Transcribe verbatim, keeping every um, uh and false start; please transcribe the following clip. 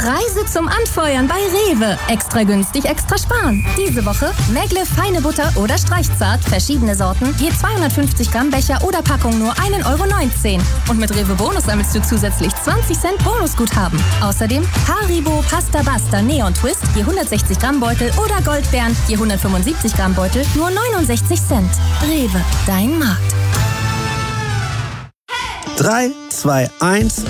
Preise zum Anfeuern bei Rewe. Extra günstig, extra sparen. Diese Woche Megle feine Butter oder Streichzart, verschiedene Sorten, je zweihundertfünfzig Gramm Becher oder Packung nur ein Euro neunzehn. Und mit Rewe Bonus sammelst du zusätzlich zwanzig Cent Bonusguthaben. Außerdem Haribo Pasta Basta Neon Twist, je hundertsechzig Gramm Beutel oder Goldbeeren, je hundertfünfundsiebzig Gramm Beutel, nur neunundsechzig Cent. Rewe, dein Markt. drei, zwei, eins